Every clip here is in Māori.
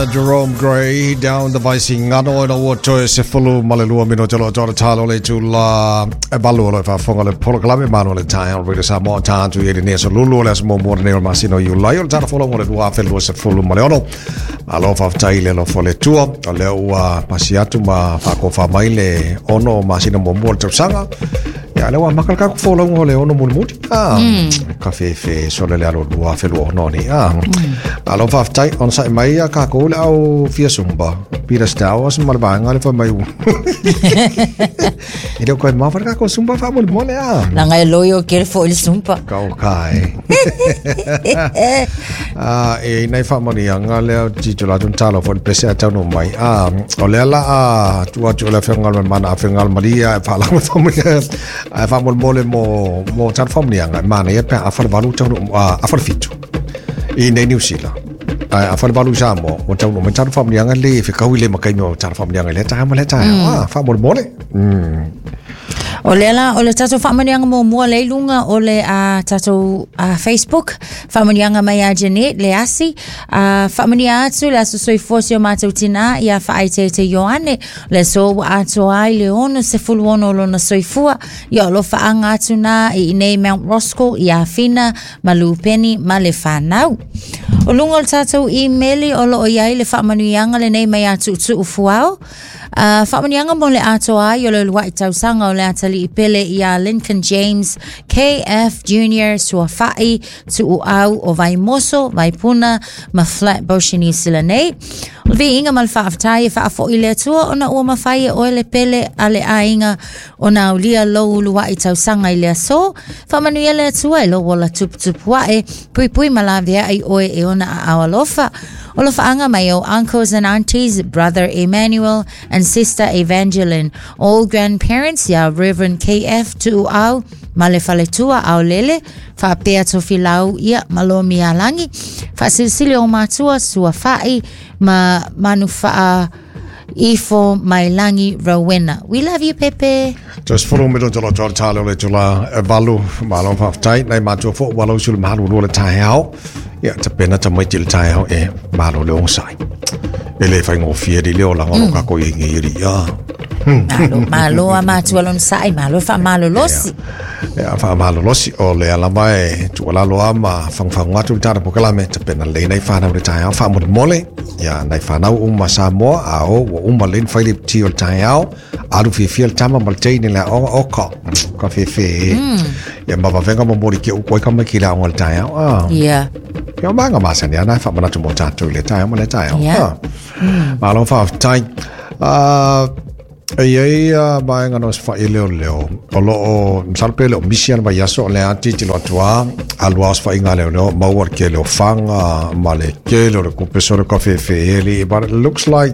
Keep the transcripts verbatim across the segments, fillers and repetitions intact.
Jerome Gray down the vicing ano no wato se fulu malelu mino jolo jolo talo le tula e balu le fa fonga le proclame mano le time re sa mo ta tu ye ne so lulu le mo mo ne ma sino you la yo ta folo mo le wa fe lo se fulu maleono alo fa taile lo fole tuo le wa pasiatu ma fa ko fa mai le ono ma sino mo mo sanga ya le wa makal ka folo mo le ono mo mo ah ka fe fe so le alo wa fe lo no ni ah alo fa tai on sa mai ka ko au fia sumba pira stau as mal banga le fa mai e do ko ma fa ka ko sumba fa mo mo le ah la ngai loyo ke fo il sumba ka kai ah e nei fa mo ni anga le ti to la tun talo fo pese a tano mai ah o le la ah tu tu la fa ngal mana fa ngal maria fa la fa mo a fa mo mo le mo mo tan fa mo ni anga mana e pa a fa valu tano a fa fitu e nei New Zealand a fa balu samo o tau no mentar fam yang le fe ka wile makai no tar fam yang le ta mo le ta ah fa mo mo le mm o le la o le tato whamanianga mo mua leilunga o le a tato a Facebook whamanianga mai a Janet le asi a whamania atu le aso soi fosio mātou tina i a whaite te Ioane le so ato ai le ono se fulu ono lo na soifua i o lo whaanga atu na i nei Mount Roscoe i a Whina ma Lupeni ma le whanau o lunga o tato i meli o lo o iai le whamanianga le nei mai atu tu ufuao Uh, whamanianga mo le ato ai o le lua i tausanga o le atali i pele i a Lincoln James K F Junior sua whai tu u au o vai moso, vai puna ma Flatbush ni sila nei. O vi inga mal whaaftai e whaafo i le atua o na ua mawhai o le pele a le a inga o na ulia lou lua i tausanga i le aso. Whamanuia le atua e lo wala tup tup wae pui pui malavia ai oe e ona a awalofa. O lo whaanga mai o uncles and aunties, brother Emmanuel and sister Evangeline, all grandparents, ya Reverend K F tu au, male faletua au lele, fa pea tofi lau ia malomi alangi, fa silsili o matua sua fai, ma manu faa ifo mailangi Rowena. We love you, Pepe. Just follow me to jolo jolo talo le tula e valu malo fa tai nei matua fo walo sul malu lo le tai hao. Ya te pena te mai til tai hao e malo le onsai. Ele fai ngo fia di le o la ngo ka ko i ngiri ya. Malo malo a matua lon sai malo fa malo losi. Ya fa malo losi o le ala mai tu la lo ama fang fang ngatu tara pokala me te pena le nei fa na le tai hao fa mo mole. Ya nei fa na uma Samoa a o uma len fai le ti o tai hao. Aru fi fi tama maltei ni la o o ka ka fi fi. Ya ma va venga mo mori ke ko ka me ki la o le tai hao. Ah. Yeah. Ya manga masan ya na fa mana tu mo ta tu le tai mo le tai hao. Ma lo fa tai ah ai ai ba nga no fa ile o leo o lo o salpe le mission ba yaso le ati ti lo tua alwas fa inga le no ma wor ke le fanga ma le ke le ko pesore ka fe fe eli but it looks like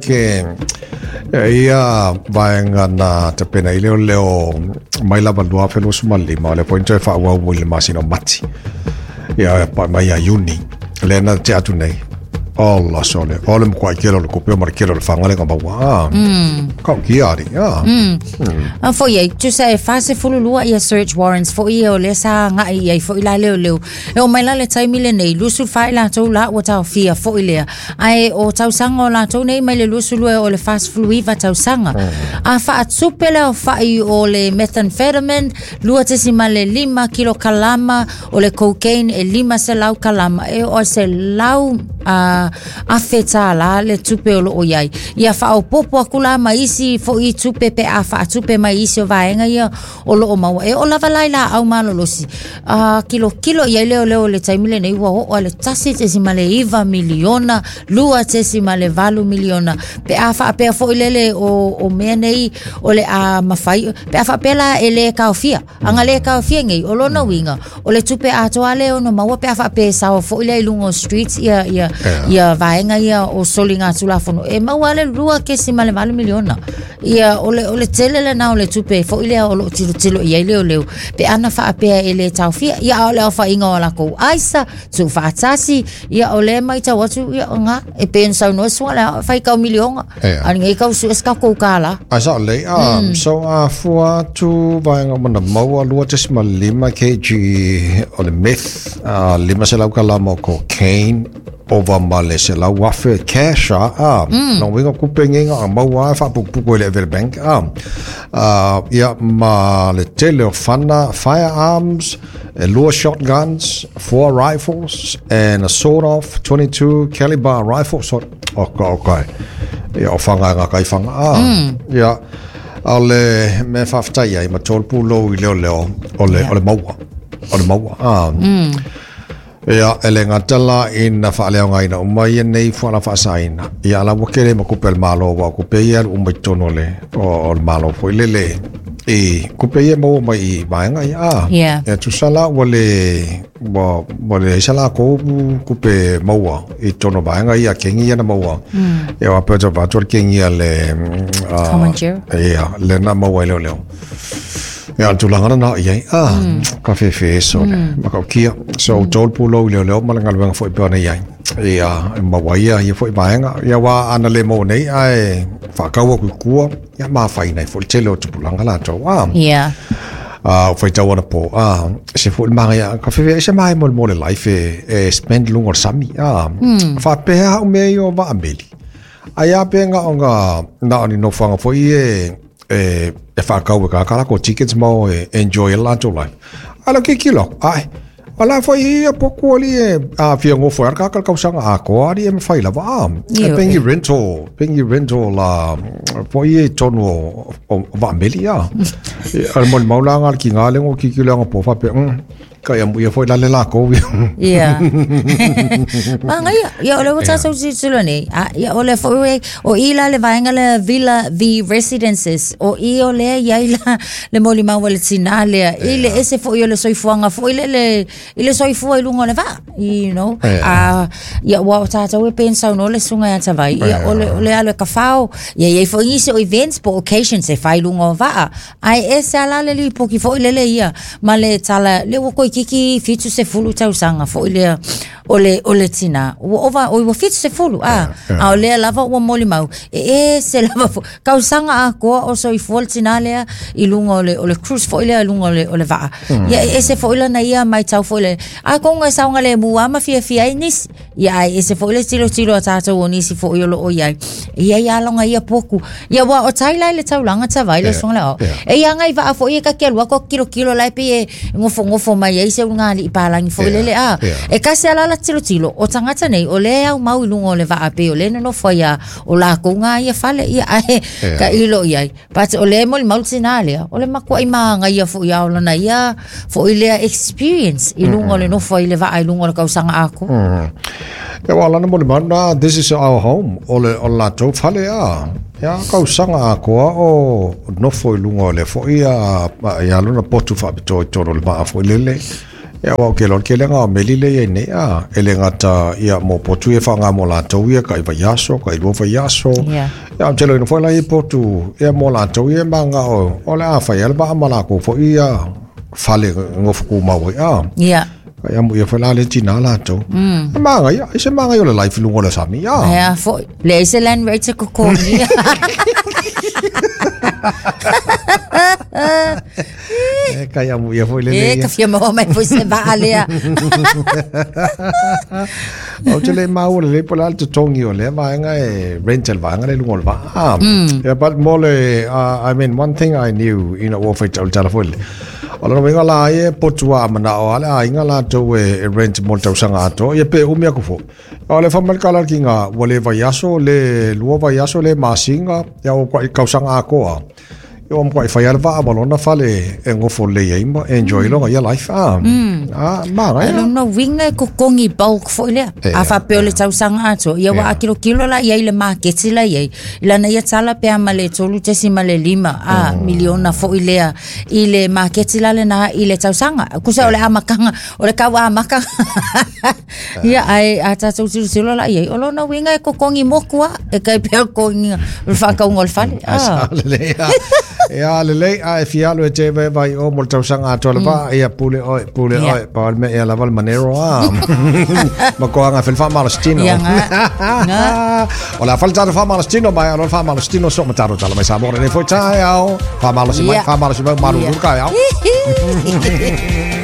ia ba nga na te pena ile o leo mai la balua fe lo sumali ma le point fa wa wil masino mati ia pa mai a uni le na te atu nei Allah sole olem kwa kelo le kopio mar kelo le fangale ka bawa mm ka kiari ya mm a foi e tu sai fase fulu lua ia search warrants for ia o le sa nga ia foi la le le e o mai la le tai mile nei lusu fai la to la o ta fia foi le ai o tau sanga la to nei mai le lusu lua o le fast flu iva tau sanga a fa atsupele o fai o le methamphetamine lua te si male lima kilo kalama o le cocaine e lima se lau kalama e o se lau a a feta la le tupe o lo iai ia fa o popo akula maisi fo i tupe pe a fa tupe maisi o vaenga ia o lo mau e o lava lai la au malo losi a kilo kilo ia leo leo le taimile nei wa o le tasi te si male iva miliona lua te si male valu miliona pe a fa pe fo ilele o o me nei o le a mafai pe a fa pela ele kaofia anga le kaofia ngai o lo na winga o le tupe a to ale o no mau pe a fa pe sa fo ile lungo streets ia ia ia vaenga ia o solinga tulafono e mauale rua ke si male malu miliona ia ole ole telele na ole tupe fo ile o lo tilo tilo ia ile ole pe ana fa pe ele taufia ia ole fa inga ola ko aisa tu fa tasi ia ole mai ta watu ia nga e pensa no so la fa ka miliona ani ngai ka su ska ko kala asa le um so a fua tu vaenga mana mau lua tes malima kg ole meth lima sela kala mo cocaine over male se la wafe cash ah no winga kupenga ang mawa fa pupu le bank ah uh ya ma le tele fana firearms lure shotguns, four rifles and a sort of twenty-two caliber rifle sort okay okay ya fanga nga kai fanga ah ya ale me fafta ya ma tolpu lo ile ole ole ole mawa ole mawa ah ya elenga tala in na fa le nga ina umai nei fa la fa saina ya la wakele makupel malo wa kupeya umaitonole o malo foi lele e kupeya mo mai baanga ya yeah ya tu sala wale wa wale sala ko kupe mawa e tono baanga ya kengi ya na mawa ya wa peto ba tor kengi ya le ya le na mawa le le ya tu langa na ya ah cafe fe so ma kia so tol pulo le le ma nga foi pe na ya ya mawa ya ya foi baanga ya wa anale mo nei ai fa ka wa ku ku ya ma fai nei foi chelo tu langa la to wa yeah ah foi ta wana po ah se foi ma ya cafe fe se mai mo mo le life e spend lungo sami ah fa pe ha me yo va ambeli aya pe nga nga na ni no fanga foi e e e fa ka wa ka ko tickets mo enjoy a lot of life ala ke kilo ai ala foi a pouco ali a fiango foi ka ka sanga a ko ari em fai la va e pengi rental pengi rental la foi tono va melia al mon maulanga ki ngale ngo ki kilo ngo po fa pe ka ya mu ya foi la le la ko yeah manga ya ya ole wata so si silo ni ya ole foi o ila le vainga le villa the residences o i ole ya ila le molima wale sinale ile ese foi ole soi fuanga foi le le ile soi foi lungo le va you know a ya wa tata we pensa no le sunga ya tavai ya ole ole ale ka fao ya ya foi ise o events po occasions e fai lungo va ai ese ala le li poki foi le le ia ma le tala le wo ko kiki fitu se fulu tau sanga foi le ole ole tina o ova o fitu se fulu ah a ole lava o moli mau e se lava ka sanga a ko o so i fol tina le i lungo le ole cruise foi le lungo le ole va ya ese foi le na ia mai tau foi le a ko nga sanga le mu ama fia fia nis ya ese foi le tilo tilo tata o nisi foi lo o ya ia ia longa ia poku ia wa o tai lai le tau langa tavai le songa le e ia ngai va foi ka ke lo ko kilo kilo lai pe ngofo ngofo mai se unga li palangi foi le a e ka se ala la tilo tilo o tangata nei o le au mau lungo le va ape o le no foi a o la ko nga ia fale ia ai ka ilo ia but o le mo mau sinale o le makua i manga ia foi a o na ia foi le experience i lungo le no foi le va ai lungo le ka usanga ako ya wala na mo le mana this is our home o le o la to fale a ya ka usanga ako o no foi lungo le foi a ya luna potu fa to to le va foi le le ya wa ke lor ke le nga melile ye ne a ele ngata ya mo potu e fa nga mo la to ye ka i va yaso ka i vo va yaso ya telo no foi la i potu e mo la to ye manga o o la fa ya ba mala ko fo ia fale ngof ku ma wa ya ya ya mo ye fa la le tina la to manga ya se manga yo le life lungo le sami ya ya fo le se lan rete ko ko ni e kaya mu ia foi le e ka fia mo mai foi se va alea o te le mau le po la te tongi o le va nga e rental va nga le lungo va yeah but mole I mean one thing I knew you know of it tala foi ala no la e potua mana o ala inga la to e rent mo tau sanga to e pe umia ku fo ole fa mal kala kinga wole va yaso le luo va yaso le masinga ya o ka sanga ko yo am quite fire va balona fale en fo le yima enjoy lo ya life ah ah ma I don't know winga ko kongi bulk fo le a fa pe le tau sanga ato ya wa kilo kilo la ya le market la ya ila na ya tala pe amale tolu te si male lima a miliona fo ile ile market la le na ile tau sanga ku sa ole amakanga ole ka wa amaka ya ai ata tau silo la ya olo na winga ko kongi mokua e kai pe kongi fa ka ngol fale ah ya le le a fialo e te vai o mo tau sanga to le va ia pule o pule o pa me ia la val manero a ma ko anga fel fa malastino o la falta de fa malastino ma no fa malastino so mataro tala mai sa mo ne foi ta ya fa malastino fa malastino maru ka ya